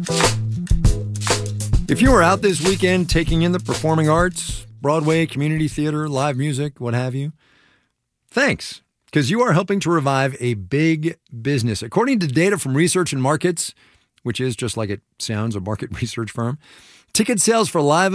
If you were out this weekend taking in the performing arts, Broadway, community theater, live music, what have you, thanks, because you are helping to revive a big business. According to data from Research and Markets, which is just like it sounds, a market research firm, ticket sales for live